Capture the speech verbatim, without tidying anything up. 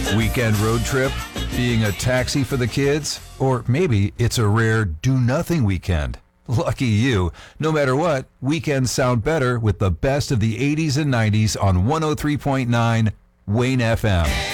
Weekend road trip? Being a taxi for the kids? Or maybe it's a rare do-nothing weekend. Lucky you. No matter what, weekends sound better with the best of the eighties and nineties on one oh three point nine Wayne F M.